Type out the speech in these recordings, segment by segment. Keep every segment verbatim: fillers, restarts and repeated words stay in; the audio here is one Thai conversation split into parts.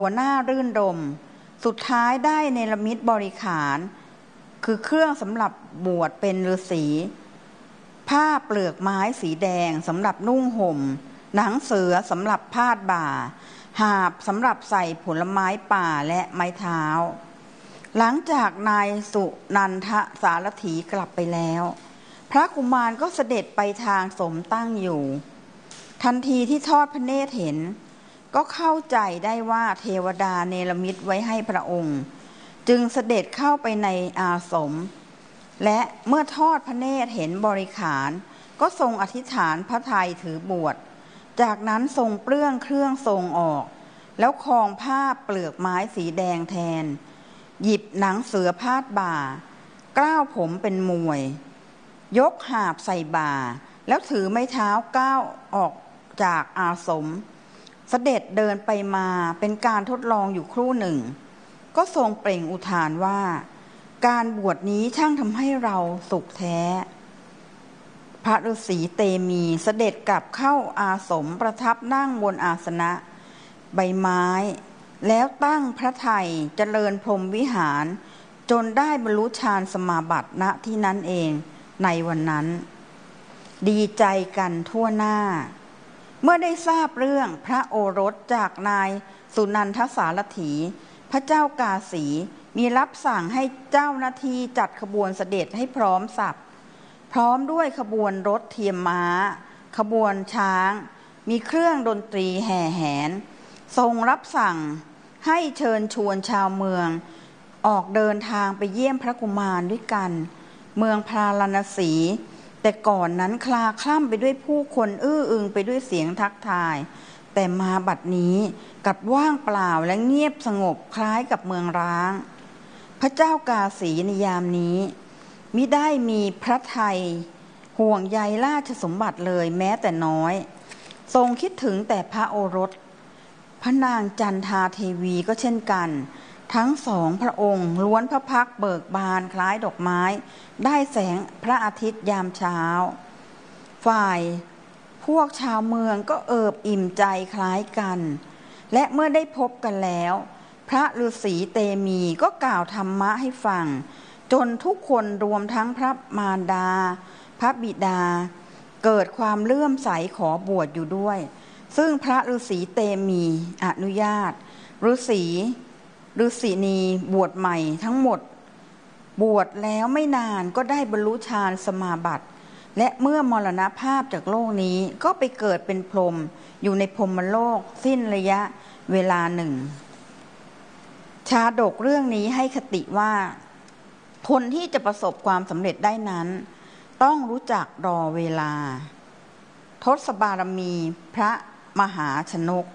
หัวหน้ารื่นรมสุดท้ายได้เนรมิตบริขารคือเครื่องสำหรับบวชเป็นฤาษีผ้าเปลือกไม้สีแดงสำหรับนุ่งห่มหนังเสือสำหรับพาดบ่าหาบสำหรับใส่ผลไม้ป่าและไม้เท้าหลังจากนายสุนันทสารถีกลับไปแล้วพระกุมารก็เสด็จไปทางสมตั้งอยู่ทันทีที่ทอดพระเนตรเห็นก็เข้าใจได้ว่าเทวดาเนรมิตไว้ให้พระองค์จึงเสด็จเข้าไปในอาสมและเมื่อทอดพระเนตรเห็นบริขารก็ทรงอธิษฐานพระทัยถือบวชจากนั้นทรงเปลื้องเครื่องทรงออกแล้วครองผ้าเปลือกไม้สีแดงแทนหยิบหนังเสือพาดบ่ากล้าวผมเป็นมวยยกหาบใส่บ่าแล้วถือไม้เท้าก้าวออกจากอาสมเสด็จเดินไปมาเป็นการทดลองอยู่ครู่หนึ่งก็ทรงเปล่งอุทานว่าการบวชนี้ช่างทำให้เราสุขแท้พระฤาษีเตมีเสด็จกลับเข้าอาสมประทับนั่งบนอาสนะใบไม้แล้วตั้งพระทัยเจริญพรหมวิหารจนได้บรรลุฌานสมาบัติณที่นั้นเองในวันนั้นดีใจกันทั่วหน้าเมื่อได้ทราบเรื่องพระโอรสจากนายสุนันทสารถีพระเจ้ากาสีมีรับสั่งให้เจ้าหน้าที่จัดขบวนเสด็จให้พร้อมสับพร้อมด้วยขบวนรถเทียมม้าขบวนช้างมีเครื่องดนตรีแห่แหนทรงรับสั่งให้เชิญชวนชาวเมืองออกเดินทางไปเยี่ยมพระกุมารด้วยกันเมืองพาราณสีแต่ก่อนนั้นคลาคล่ำไปด้วยผู้คนอื้ออึงไปด้วยเสียงทักทายแต่มาบัดนี้กลับว่างเปล่าและเงียบสงบคล้ายกับเมืองร้างพระเจ้ากาสีในยามนี้มิได้มีพระทัยห่วงใยราชสมบัติเลยแม้แต่น้อยทรงคิดถึงแต่พระโอรสพระนางจันทาเทวีก็เช่นกันทั้งสองพระองค์ล้วนพระพักเบิกบานคล้ายดอกไม้ได้แสงพระอาทิตย์ยามเช้าฝ่ายพวกชาวเมืองก็เอิบอิ่มใจคล้ายกันและเมื่อได้พบกันแล้วพระฤาษีเตมีก็กล่าวธรรมะให้ฟังจนทุกคนรวมทั้งพระมารดาพระบิดาเกิดความเลื่อมใสขอบวชอยู่ด้วยซึ่งพระฤาษีเตมีอนุญาตฤาษีฤาษีนีบวชใหม่ทั้งหมดบวชแล้วไม่นานก็ได้บรรลุฌานสมาบัติและเมื่อมรณภาพจากโลกนี้ก็ไปเกิดเป็นพรหมอยู่ในพรหมโลกสิ้นระยะเวลาหนึ่งชาดกเรื่องนี้ให้คติว่าคนที่จะประสบความสำเร็จได้นั้นต้องรู้จักรอเวลาทศบารมีพระมหาชนก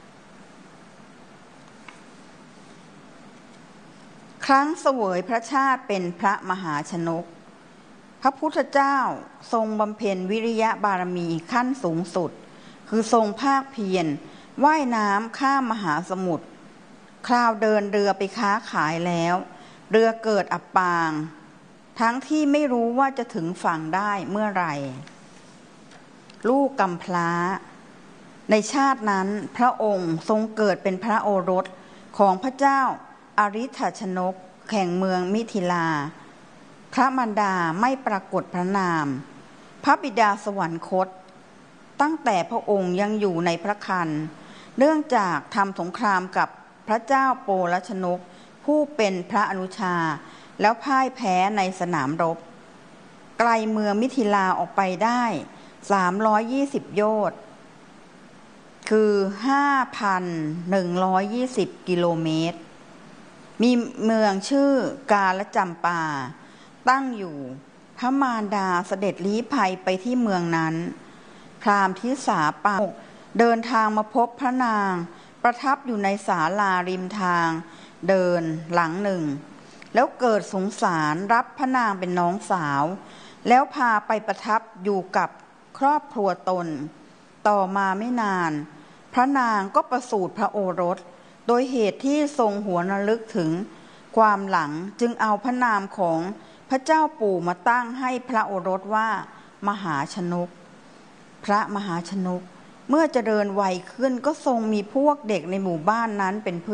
ครั้งเสวยพระชาติเป็นพระมหาชนกพระพุทธเจ้าทรงบำเพ็ญวิริยะบารมีขั้นสูงสุดคือทรงภาคเพียรว่ายน้ำข้ามมหาสมุทรคราวเดินเรือไปค้าขายแล้วเรือเกิดอับปางทั้งที่ไม่รู้ว่าจะถึงฝั่งได้เมื่อไหร่ลูกกำพร้าในชาตินั้นพระองค์ทรงเกิดเป็นพระโอรสของพระเจ้าอริธชนกแห่งเมืองมิถิลาพระมารดาไม่ปรากฏพระนามพระบิดาสวรรคตตั้งแต่พระองค์ยังอยู่ในพระครรภ์เนื่องจากทำสงครามกับพระเจ้าโปลชนกผู้เป็นพระอนุชาแล้วพ่ายแพ้ในสนามรบไกลเมืองมิถิลาออกไปได้สามร้อยยี่สิบโยชน์คือ ห้าพันหนึ่งร้อยยี่สิบ กิโลเมตรมีเมืองชื่อกาลจำปาตั้งอยู่พระมารดาเสด็จลี้ภัยไปที่เมืองนั้นพราหมณ์ทิสาปาเดินทางมาพบพระนางประทับอยู่ในศาลาริมทางเดินหลังหนึ่งแล้วเกิดสงสารรับพระนางเป็นน้องสาวแล้วพาไปประทับอยู่กับครอบครัวตนต่อมาไม่นานพระนางก็ประสูติพระโอรสโดยเหตุที่ทรงหวนระลึกถึงความหลังจึงเอาพระนามของพระเจ้าปู่มาตั้งให้พระโอรสว่ามหาชนกพระมหาชนกเมื่อเจริญวัยขึ้นก็ทรงมีพวกเด็กในหมู่บ้านนั้นเป็นเพื่อน